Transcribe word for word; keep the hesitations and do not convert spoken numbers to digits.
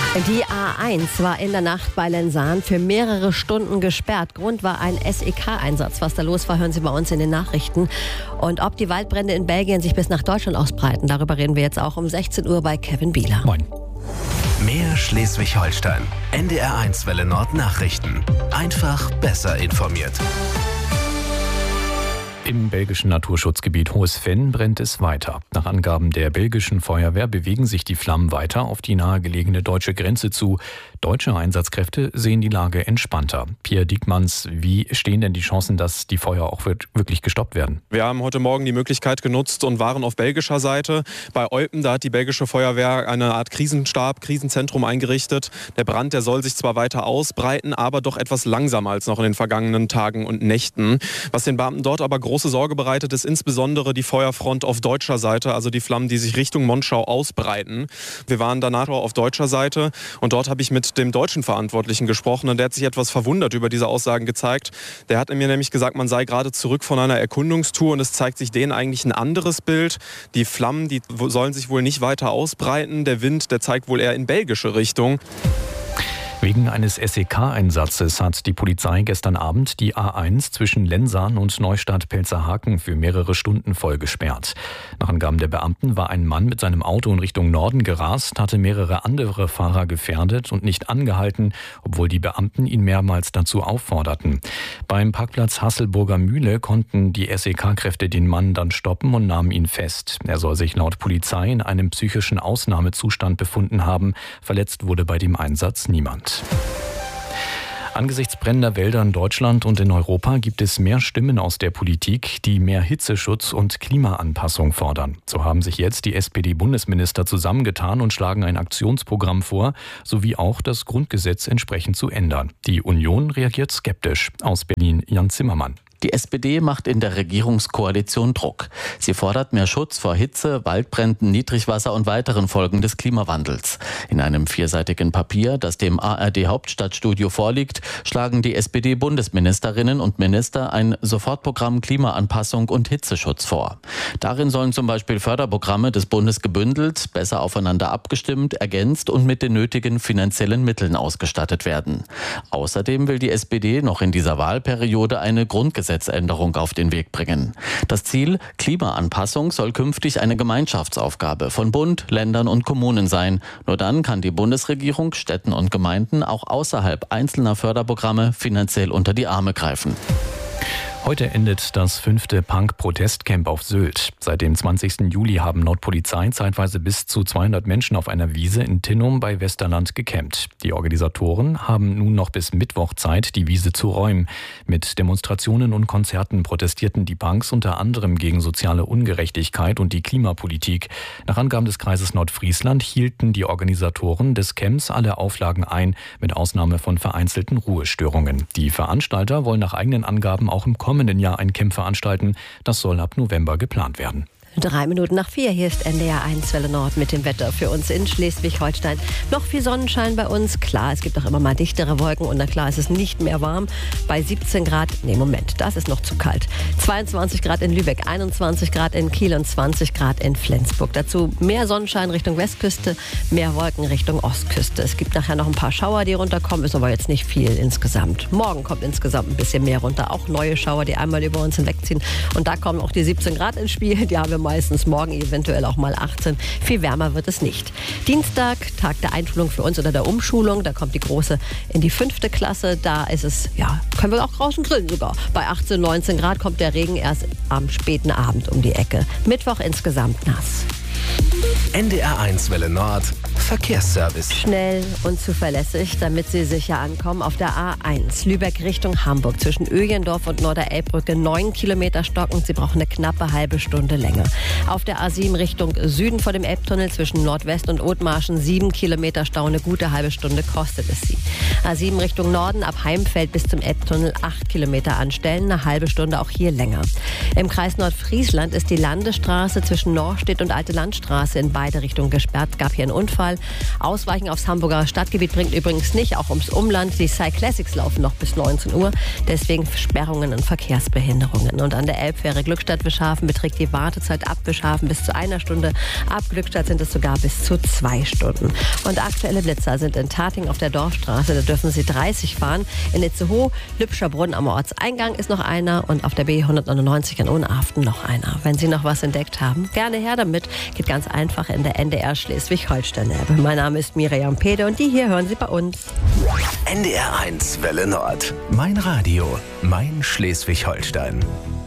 Die A eins war in der Nacht bei Lenzahn für mehrere Stunden gesperrt. Grund war ein S E K-Einsatz. Was da los war, hören Sie bei uns in den Nachrichten. Und ob die Waldbrände in Belgien sich bis nach Deutschland ausbreiten, darüber reden wir jetzt auch um sechzehn Uhr bei Kevin Bieler. Moin. Mehr Schleswig-Holstein. N D R eins Welle Nord Nachrichten. Einfach besser informiert. Im belgischen Naturschutzgebiet Hohes Venn brennt es weiter. Nach Angaben der belgischen Feuerwehr bewegen sich die Flammen weiter auf die nahegelegene deutsche Grenze zu. Deutsche Einsatzkräfte sehen die Lage entspannter. Pierre Diekmanns, wie stehen denn die Chancen, dass die Feuer auch wirklich gestoppt werden? Wir haben heute Morgen die Möglichkeit genutzt und waren auf belgischer Seite. Bei Eupen, da hat die belgische Feuerwehr eine Art Krisenstab, Krisenzentrum eingerichtet. Der Brand, der soll sich zwar weiter ausbreiten, aber doch etwas langsamer als noch in den vergangenen Tagen und Nächten. Was den Beamten dort aber große Sorge bereitet, ist insbesondere die Feuerfront auf deutscher Seite, also die Flammen, die sich Richtung Monschau ausbreiten. Wir waren danach auf deutscher Seite und dort habe ich mit dem deutschen Verantwortlichen gesprochen und der hat sich etwas verwundert über diese Aussagen gezeigt. Der hat mir nämlich gesagt, man sei gerade zurück von einer Erkundungstour und es zeigt sich denen eigentlich ein anderes Bild. Die Flammen, die sollen sich wohl nicht weiter ausbreiten. Der Wind, der zeigt wohl eher in belgische Richtung. Wegen eines S E K-Einsatzes hat die Polizei gestern Abend die A eins zwischen Lenzahn und Neustadt-Pelzerhaken für mehrere Stunden voll gesperrt. Nach Angaben der Beamten war ein Mann mit seinem Auto in Richtung Norden gerast, hatte mehrere andere Fahrer gefährdet und nicht angehalten, obwohl die Beamten ihn mehrmals dazu aufforderten. Beim Parkplatz Hasselburger Mühle konnten die S E K-Kräfte den Mann dann stoppen und nahmen ihn fest. Er soll sich laut Polizei in einem psychischen Ausnahmezustand befunden haben. Verletzt wurde bei dem Einsatz niemand. Angesichts brennender Wälder in Deutschland und in Europa gibt es mehr Stimmen aus der Politik, die mehr Hitzeschutz und Klimaanpassung fordern. So haben sich jetzt die S P D-Bundesminister zusammengetan und schlagen ein Aktionsprogramm vor, sowie auch das Grundgesetz entsprechend zu ändern. Die Union reagiert skeptisch. Aus Berlin Jan Zimmermann. Die S P D macht in der Regierungskoalition Druck. Sie fordert mehr Schutz vor Hitze, Waldbränden, Niedrigwasser und weiteren Folgen des Klimawandels. In einem vierseitigen Papier, das dem A R D-Hauptstadtstudio vorliegt, schlagen die S P D-Bundesministerinnen und Minister ein Sofortprogramm Klimaanpassung und Hitzeschutz vor. Darin sollen zum Beispiel Förderprogramme des Bundes gebündelt, besser aufeinander abgestimmt, ergänzt und mit den nötigen finanziellen Mitteln ausgestattet werden. Außerdem will die S P D noch in dieser Wahlperiode eine Grundgesetzgebung Gesetzänderung auf den Weg bringen. Das Ziel, Klimaanpassung, soll künftig eine Gemeinschaftsaufgabe von Bund, Ländern und Kommunen sein. Nur dann kann die Bundesregierung Städten und Gemeinden auch außerhalb einzelner Förderprogramme finanziell unter die Arme greifen. Heute endet das fünfte Punk-Protestcamp auf Sylt. Seit dem zwanzigsten Juli haben laut Polizei zeitweise bis zu zweihundert Menschen auf einer Wiese in Tinnum bei Westerland gecampt. Die Organisatoren haben nun noch bis Mittwoch Zeit, die Wiese zu räumen. Mit Demonstrationen und Konzerten protestierten die Punks unter anderem gegen soziale Ungerechtigkeit und die Klimapolitik. Nach Angaben des Kreises Nordfriesland hielten die Organisatoren des Camps alle Auflagen ein, mit Ausnahme von vereinzelten Ruhestörungen. Die Veranstalter wollen nach eigenen Angaben auch im kommenden Jahr ein Camp veranstalten. Das soll ab November geplant werden. Drei Minuten nach vier, hier ist N D R eins Welle Nord mit dem Wetter für uns in Schleswig-Holstein. Noch viel Sonnenschein bei uns. Klar, es gibt auch immer mal dichtere Wolken und na klar, es ist nicht mehr warm. Bei siebzehn Grad, nee Moment, das ist noch zu kalt. zweiundzwanzig Grad in Lübeck, einundzwanzig Grad in Kiel und zwanzig Grad in Flensburg. Dazu mehr Sonnenschein Richtung Westküste, mehr Wolken Richtung Ostküste. Es gibt nachher noch ein paar Schauer, die runterkommen, ist aber jetzt nicht viel insgesamt. Morgen kommt insgesamt ein bisschen mehr runter. Auch neue Schauer, die einmal über uns hinwegziehen. Und da kommen auch die siebzehn Grad ins Spiel. Die haben wir meistens morgen eventuell auch mal achtzehn. Viel wärmer wird es nicht. Dienstag, Tag der Einschulung für uns oder der Umschulung. Da kommt die Große in die fünfte Klasse. Da ist es, ja, können wir auch draußen grillen sogar. Bei achtzehn, neunzehn Grad kommt der Regen erst am späten Abend um die Ecke. Mittwoch insgesamt nass. N D R eins Welle Nord Verkehrsservice. Schnell und zuverlässig, damit Sie sicher ankommen. Auf der A eins Lübeck Richtung Hamburg zwischen Öjendorf und Norderelbbrücke neun Kilometer stockend. Sie brauchen eine knappe halbe Stunde länger. Auf der A sieben Richtung Süden vor dem Elbtunnel zwischen Nordwest und Othmarschen sieben Kilometer Stau. Eine gute halbe Stunde kostet es Sie. A sieben Richtung Norden ab Heimfeld bis zum Elbtunnel acht Kilometer anstellen. Eine halbe Stunde auch hier länger. Im Kreis Nordfriesland ist die Landesstraße zwischen Norstedt und Alte Landstraße in Bayern beide Richtungen gesperrt. Gab hier einen Unfall. Ausweichen aufs Hamburger Stadtgebiet bringt übrigens nicht, auch ums Umland. Die Cyclassics laufen noch bis neunzehn Uhr. Deswegen Sperrungen und Verkehrsbehinderungen. Und an der Elbfähre Glückstadt-Wischhafen beträgt die Wartezeit ab Wischhafen bis zu einer Stunde. Ab Glückstadt sind es sogar bis zu zwei Stunden. Und aktuelle Blitzer sind in Tating auf der Dorfstraße. Da dürfen Sie dreißig fahren. In Itzehoe, Lübscher-Brunn am Ortseingang ist noch einer und auf der B hundertneunundneunzig in Unaften noch einer. Wenn Sie noch was entdeckt haben, gerne her damit. Geht ganz einfach in der N D R Schleswig-Holstein-App. Mein Name ist Miriam Pede und die hier hören Sie bei uns. N D R eins Welle Nord. Mein Radio, mein Schleswig-Holstein.